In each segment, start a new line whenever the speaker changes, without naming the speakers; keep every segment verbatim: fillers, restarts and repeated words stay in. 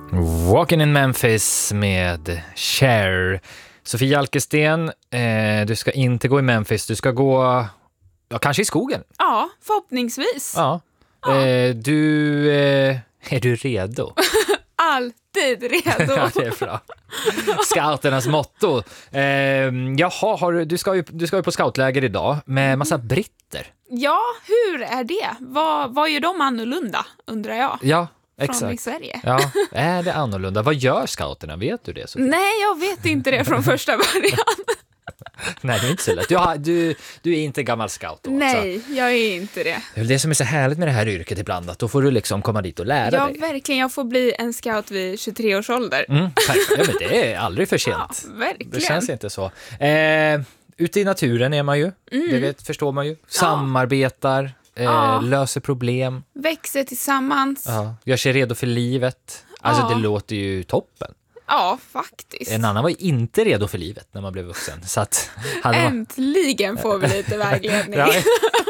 Walking in Memphis med Cher. Sofia Alkesten, eh, du ska inte gå i Memphis, du ska gå ja, kanske i skogen.
Ja, förhoppningsvis.
Ja. Ja. Eh, du, eh, är du redo?
Alltid redo.
Ja, det är bra. Scouternas motto. Eh, jaha, har du, du, ska ju, du ska ju på scoutläger idag med massa britter.
Ja, hur är det? Vad, vad gör de annorlunda, undrar jag?
Ja,
från
exakt.
i Sverige.
Ja, är det annorlunda? Vad gör scouterna? Vet du det? Sofia?
Nej, jag vet inte det från första början.
Nej, det är inte så lätt. Du, har, du, du är inte gammal scout då,
Nej,
alltså.
Jag är inte det.
Det är det som är så härligt med det här yrket ibland, att då får du liksom komma dit och lära
Ja,
dig.
verkligen. Jag får bli en scout vid tjugotre års ålder.
Mm, ja, men det är aldrig för sent.
Ja, verkligen.
Det känns inte så. Eh, ute i naturen är man ju, mm. det vet, förstår man ju. Samarbetar, eh, ja. löser problem.
Växer tillsammans.
Ja. Gör sig redo för livet. Alltså
ja.
det låter ju toppen.
Ja, faktiskt.
En annan var ju inte redo för livet när man blev vuxen. Så att
äntligen var... får vi lite vägledning. Ja,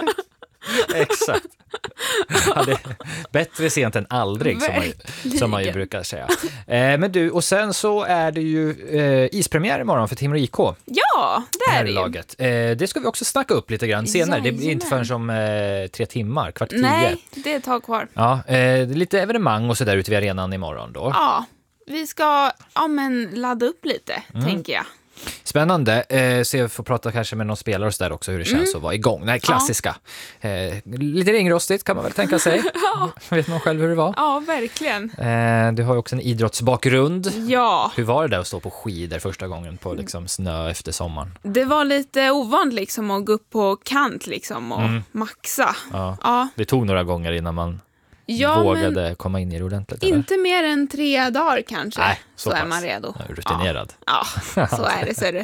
exakt. Ja, det bättre sent än aldrig, som man, som man ju brukar säga. Eh, men du, och sen så är det ju eh, ispremiär imorgon för Timrå I K.
Ja, det är det
laget. Eh, det ska vi också snacka upp lite grann senare. Jajamän. Det blir inte förrän som eh, tre timmar, kvart tio.
Nej, det är ett tag kvar.
Ja, eh, lite evenemang och så där ute vid arenan imorgon då.
Ja, vi ska ja, men ladda upp lite, mm. tänker jag.
Spännande. Eh, så jag får prata kanske med någon spelare och så där också hur det känns mm. att vara igång. Nej, klassiska. Ja. Eh, lite ringrostigt kan man väl tänka sig. Ja. Vet man själv hur det var?
Ja, verkligen.
Eh, du har ju också en idrottsbakgrund.
Ja.
Hur var det där att stå på skidor första gången på liksom, snö efter sommaren?
Det var lite ovant liksom att gå upp på kant liksom och mm. maxa.
Ja.
Ja.
Det tog några gånger innan man ja, vågade komma in i det ordentligt.
Inte eller? Mer än tre dagar kanske.
Nej, så,
så är man redo.
Ja, rutinerad.
Ja, ja så är det, så är det.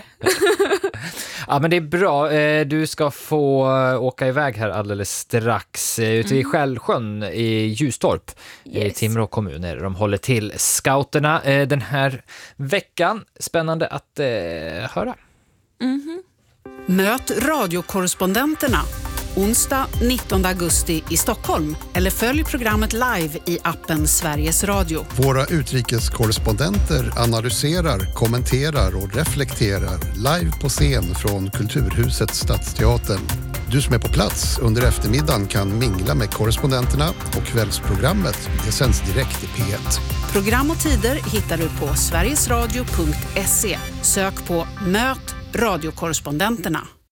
Ja, men det är bra. Du ska få åka iväg här alldeles strax ute i mm. Skällsjön i Ljustorp yes. i Timrå kommun. De håller till scouterna den här veckan. Spännande att eh, höra.
Mm-hmm.
Möt radiokorrespondenterna onsdag nittonde augusti i Stockholm eller följ programmet live i appen Sveriges Radio.
Våra utrikeskorrespondenter analyserar, kommenterar och reflekterar live på scen från Kulturhuset Stadsteatern. Du som är på plats under eftermiddagen kan mingla med korrespondenterna och kvällsprogrammet. Det sänds direkt i P ett.
Program och tider hittar du på sverigesradio punkt se. Sök på Möt radiokorrespondenterna.